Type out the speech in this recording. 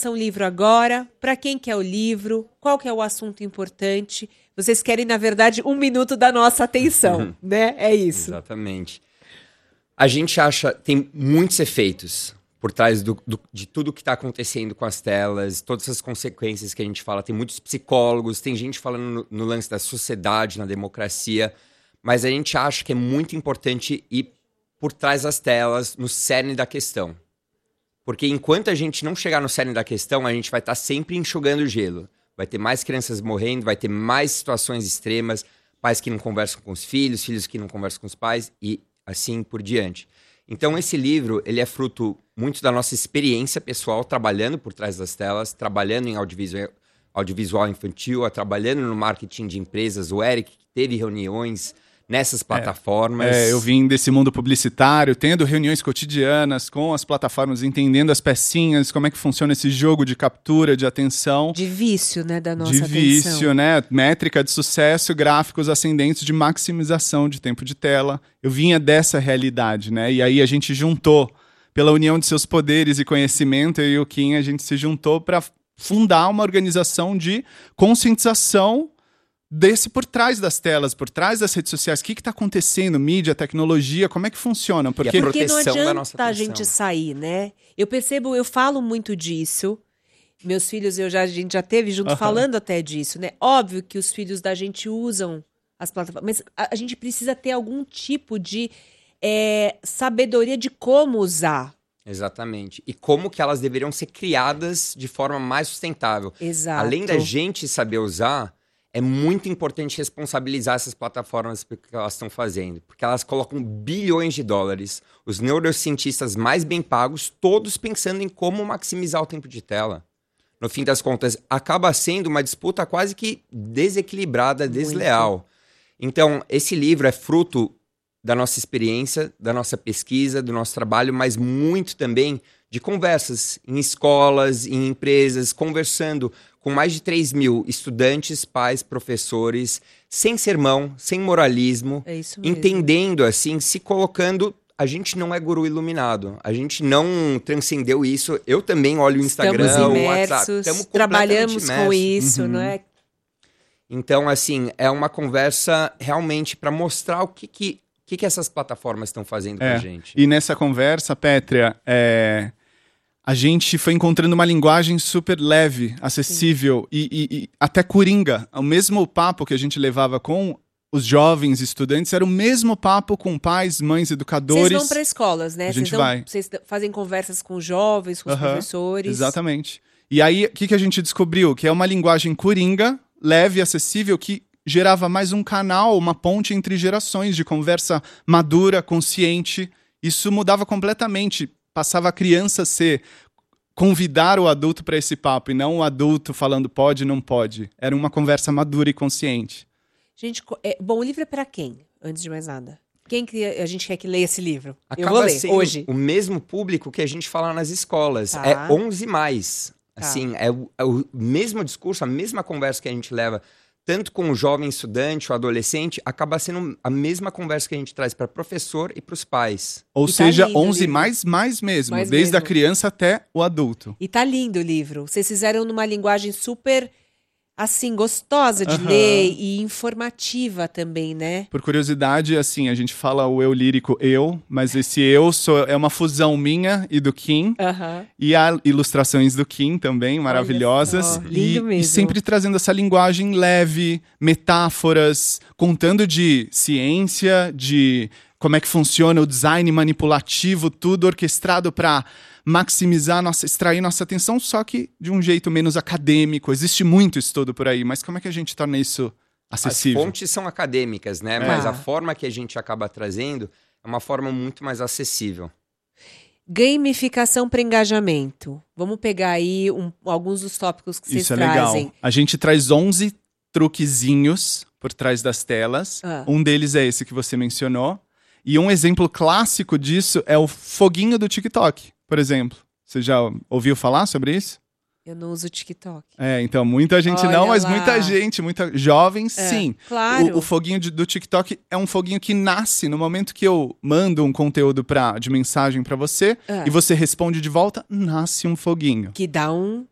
lança um livro agora? Para quem quer o livro? Qual que é o assunto importante? Vocês querem, na verdade, 1 minuto da nossa atenção, né? É isso. Exatamente. A gente acha, tem muitos efeitos por trás de tudo que está acontecendo com as telas, todas as consequências que a gente fala. Tem muitos psicólogos, tem gente falando no lance da sociedade, na democracia, mas a gente acha que é muito importante ir por trás das telas, no cerne da questão. Porque enquanto a gente não chegar no cerne da questão, a gente vai estar sempre enxugando gelo. Vai ter mais crianças morrendo, vai ter mais situações extremas, pais que não conversam com os filhos, filhos que não conversam com os pais e assim por diante. Então, esse livro, ele é fruto muito da nossa experiência pessoal, trabalhando por trás das telas, trabalhando em audiovisual infantil, trabalhando no marketing de empresas. O Eric teve reuniões nessas plataformas. Eu vim desse mundo publicitário, tendo reuniões cotidianas com as plataformas, entendendo as pecinhas, como é que funciona esse jogo de captura, de atenção. De vício, né, da nossa atenção. De vício, atenção. né? Métrica de sucesso, gráficos ascendentes de maximização de tempo de tela. Eu vinha dessa realidade, né? E aí a gente juntou, pela união de seus poderes e conhecimento, eu e o Kim, a gente se juntou para fundar uma organização de conscientização desse por trás das telas, por trás das redes sociais. O que está acontecendo? Mídia, tecnologia, como é que funciona? Porque não adianta a gente sair, né? Eu percebo, eu falo muito disso. Meus filhos, a gente já teve junto falando até disso, né? Óbvio que os filhos da gente usam as plataformas, mas a gente precisa ter algum tipo de sabedoria de como usar. Exatamente. E como que elas deveriam ser criadas de forma mais sustentável. Exato. Além da gente saber usar, é muito importante responsabilizar essas plataformas pelo que elas estão fazendo. Porque elas colocam bilhões de dólares, os neurocientistas mais bem pagos, todos pensando em como maximizar o tempo de tela. No fim das contas, acaba sendo uma disputa quase que desequilibrada, desleal. Então, esse livro é fruto da nossa experiência, da nossa pesquisa, do nosso trabalho, mas muito também de conversas em escolas, em empresas, conversando com mais de 3 mil estudantes, pais, professores, sem sermão, sem moralismo, entendendo assim, se colocando. A gente não é guru iluminado, a gente não transcendeu isso. Eu também olho o Instagram, o WhatsApp, estamos trabalhamos com isso, não é? Então, assim, é uma conversa realmente para mostrar o que essas plataformas estão fazendo com a gente. E nessa conversa, Pétria, a gente foi encontrando uma linguagem super leve, acessível e até coringa. O mesmo papo que a gente levava com os jovens estudantes era o mesmo papo com pais, mães, educadores. Vocês vão para escolas, né? Vocês fazem conversas com os jovens, com os professores. Exatamente. E aí, o que a gente descobriu? Que é uma linguagem coringa, leve e acessível, que gerava mais um canal, uma ponte entre gerações de conversa madura, consciente. Isso mudava completamente. Passava a criança a convidar o adulto para esse papo e não o adulto falando pode, não pode. Era uma conversa madura e consciente. Gente, bom, o livro é para quem, antes de mais nada? Quem que a gente quer que leia esse livro? Acaba eu vou ler sendo hoje. O mesmo público que a gente fala nas escolas. Tá. É 11+. Assim, é o mesmo discurso, a mesma conversa que a gente leva tanto com o jovem estudante, o adolescente, acaba sendo a mesma conversa que a gente traz para professor e para os pais. Ou seja, 11 mais mesmo, desde a criança até o adulto. E tá lindo o livro. Vocês fizeram numa linguagem super, assim, gostosa de ler e informativa também, né? Por curiosidade, assim, a gente fala o eu lírico mas esse é uma fusão minha e do Kim. E há ilustrações do Kim também, maravilhosas. Lindo mesmo. E sempre trazendo essa linguagem leve, metáforas, contando de ciência, de como é que funciona o design manipulativo, tudo orquestrado para maximizar, extrair nossa atenção, só que de um jeito menos acadêmico. Existe muito estudo por aí, mas como é que a gente torna isso acessível? As fontes são acadêmicas, né? Mas a forma que a gente acaba trazendo é uma forma muito mais acessível. Gamificação para engajamento. Vamos pegar aí alguns dos tópicos que vocês trazem. Isso é legal. A gente traz 11 truquezinhos por trás das telas. Um deles é esse que você mencionou. E um exemplo clássico disso é o foguinho do TikTok, por exemplo. Você já ouviu falar sobre isso? Eu não uso TikTok. Então, muita gente não, mas muita gente, jovens, sim. Claro. O foguinho do TikTok é um foguinho que nasce no momento que eu mando um conteúdo de mensagem pra você e você responde de volta, nasce um foguinho. Que dá um